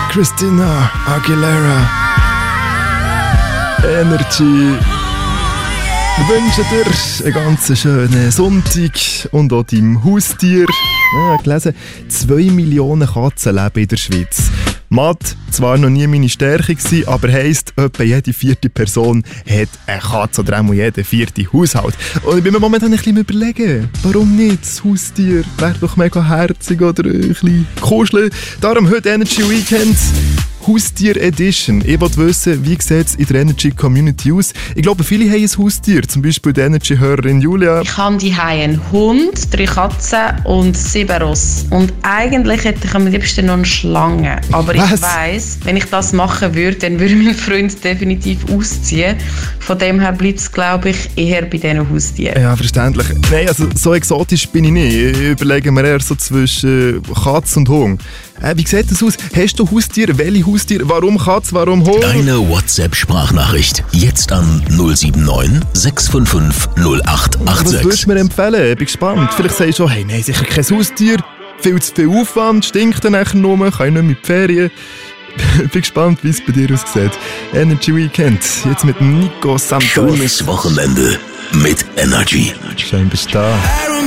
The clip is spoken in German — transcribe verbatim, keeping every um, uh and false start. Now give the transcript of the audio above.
Christina Aguilera. Energy. Wir wünschen dir einen ganz schönen Sonntag und auch deinem Haustier. Ja, ich habe gelesen, zwei Millionen Katzen leben in der Schweiz. Mathe, zwar noch nie meine Stärke gewesen, aber heisst, etwa jede vierte Person hat eine Katze oder auch jeder vierte Haushalt. Und ich bin mir momentan ein bisschen überlegen, warum nicht? Das Haustier wäre doch mega herzig oder ein bisschen kuscheln. Darum heute Energy Weekend. Haustier Edition. Ich wollte wissen, wie sieht es in der Energy Community aus? Ich glaube, viele haben ein Haustier, zum Beispiel die Energy-Hörerin Julia. Ich habe zu Hause einen Hund, drei Katzen und sieben Ross. Und eigentlich hätte ich am liebsten noch eine Schlange. Aber Was? Ich weiss, wenn ich das machen würde, dann würde mein Freund definitiv ausziehen. Von dem her bleibt es, glaube ich, eher bei diesen Haustieren. Ja, verständlich. Nein, also so exotisch bin ich nicht. Ich überlege mir eher so zwischen Katz und Hund. Äh, wie sieht das aus? Hast du Haustiere? Welche Haustiere? Warum Katz? Warum Hund? Deine WhatsApp-Sprachnachricht. Jetzt an null sieben neun sechs fünf fünf null acht acht Was sechs. würdest du mir empfehlen? Ich bin gespannt. Vielleicht sagst du schon, hey, nein, sicher kein Haustier. Viel zu viel Aufwand, stinkt dann nachher nur, kann ich nicht mit die Ferien. Ich bin gespannt, wie es bei dir aussieht. Energy Weekend, jetzt mit Nico Santos. Schönes Wochenende mit Energy. Schön bist du da.